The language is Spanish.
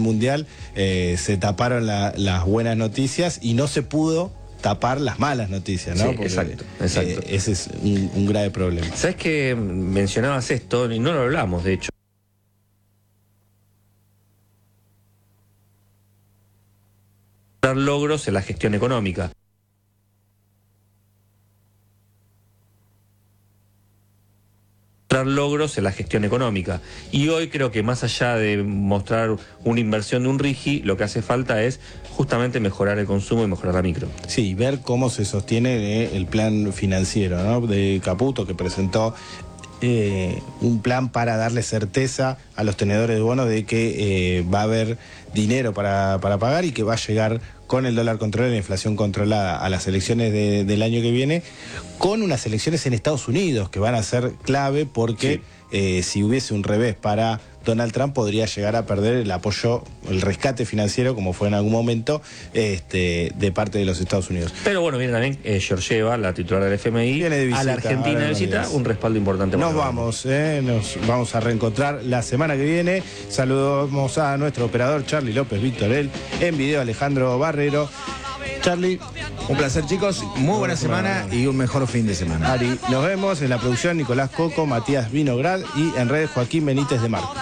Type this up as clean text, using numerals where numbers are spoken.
mundial, se taparon las buenas noticias y no se pudo tapar las malas noticias, ¿no? Sí, exacto. Ese es un grave problema. ¿Sabes que mencionabas esto? Y no lo hablamos, de hecho. Logros en la gestión económica. Logros en la gestión económica. Y hoy creo que más allá de mostrar una inversión de un RIGI, lo que hace falta es justamente mejorar el consumo y mejorar la micro. Sí, ver cómo se sostiene el plan financiero, ¿no? De Caputo, que presentó un plan para darle certeza a los tenedores de bonos de que va a haber dinero para pagar y que va a llegar con el dólar controlado y la inflación controlada a las elecciones del año que viene, con unas elecciones en Estados Unidos que van a ser clave porque si hubiese un revés para Donald Trump podría llegar a perder el apoyo, el rescate financiero, como fue en algún momento, de parte de los Estados Unidos. Pero bueno, viene también Georgieva, la titular del FMI, viene de visita, a la Argentina de visita, un respaldo importante. Nos vamos a reencontrar la semana que viene. Saludamos a nuestro operador Charlie López Victorel, en video Alejandro Barrero. Charlie, un placer, chicos, muy buena semana y un mejor fin de semana. Ari, nos vemos en la producción Nicolás Coco, Matías Vinograd y en redes Joaquín Benítez de Mar.